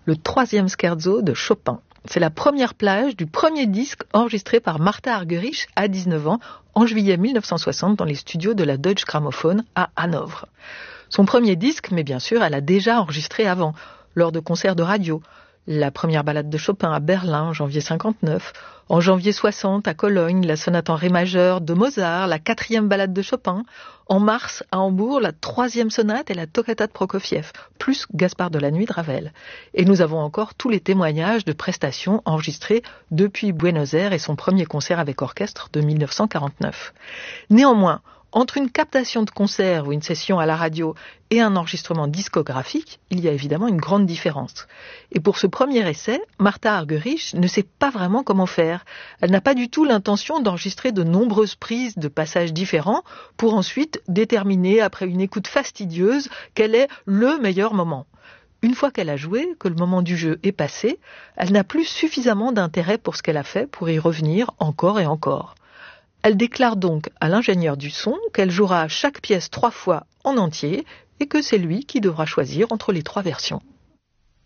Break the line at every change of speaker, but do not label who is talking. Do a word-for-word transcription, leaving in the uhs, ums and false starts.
le troisième scherzo de Chopin. C'est la première plage du premier disque enregistré par Martha Argerich à dix-neuf ans en juillet mille neuf cent soixante dans les studios de la Deutsche Grammophon à Hanovre. Son premier disque, mais bien sûr, elle a déjà enregistré avant, lors de concerts de radio. La première ballade de Chopin à Berlin en janvier cinquante-neuf, en janvier soixante à Cologne, la sonate en ré majeur de Mozart, la quatrième ballade de Chopin, en mars à Hambourg, la troisième sonate et la toccata de Prokofiev, plus Gaspard de la Nuit de Ravel. Et nous avons encore tous les témoignages de prestations enregistrées depuis Buenos Aires et son premier concert avec orchestre de mille neuf cent quarante-neuf. Néanmoins, entre une captation de concert ou une session à la radio et un enregistrement discographique, il y a évidemment une grande différence. Et pour ce premier essai, Martha Argerich ne sait pas vraiment comment faire. Elle n'a pas du tout l'intention d'enregistrer de nombreuses prises de passages différents pour ensuite déterminer, après une écoute fastidieuse, quel est le meilleur moment. Une fois qu'elle a joué, que le moment du jeu est passé, elle n'a plus suffisamment d'intérêt pour ce qu'elle a fait pour y revenir encore et encore. Elle déclare donc à l'ingénieur du son qu'elle jouera chaque pièce trois fois en entier et que c'est lui qui devra choisir entre les trois versions.